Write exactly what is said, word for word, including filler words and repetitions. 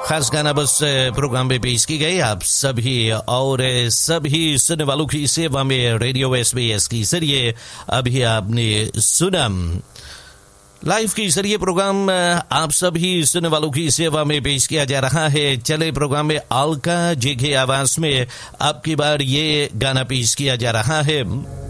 खास गाना बस प्रोग्राम में पेश की गई आप सभी और सभी सुनने वालों की सेवा में रेडियो एसबीएस की जरिए अभी आपने सुना लाइव की जरिए प्रोग्राम आप सभी सुनने वालों की सेवा में पेश किया जा रहा है। चले प्रोग्राम में अलका जी की आवाज में अब की बार ये गाना पेश किया जा रहा है।